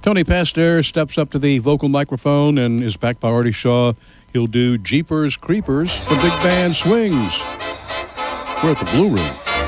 Tony Pasteur steps up to the vocal microphone and is backed by Artie Shaw. He'll do Jeepers Creepers from Big Band Swings. We're at the Blue Room.